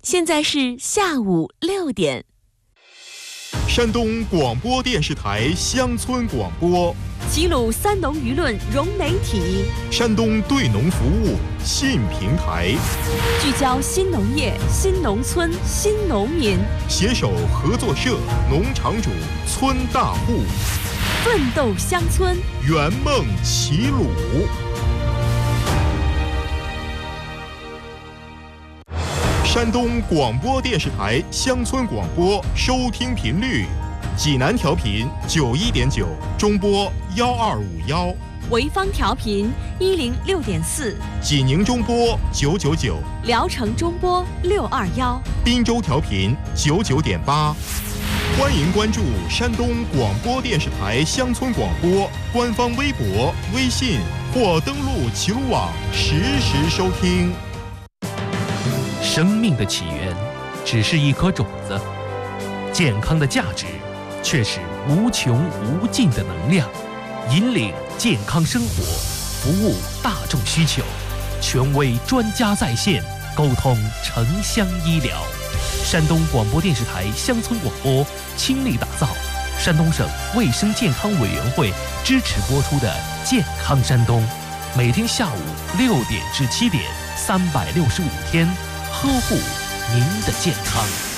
现在是下午6点。 山东广播电视台乡村广播， 齐鲁三农舆论融媒体， 山东对农服务新平台， 聚焦新农业、新农村、新农民， 携手合作社、农场主、村大户， 奋斗乡村， 圆梦齐鲁。山东广播电视台乡村广播收听频率：济南调频91.9，中波1251； 潍坊调频106.4， 济宁中波999， 聊城中波621， 滨州调频99.8。欢迎关注山东广播电视台乡村广播官方微博、微信或登录齐鲁网实时收听。 生命的起源只是一颗种子，健康的价值却是无穷无尽的能量。引领健康生活，服务大众需求，权威专家在线，沟通城乡医疗。山东广播电视台乡村广播倾力打造山东省卫生健康委员会支持播出的《健康山东》，每天下午6点至7点，365天呵护您的健康。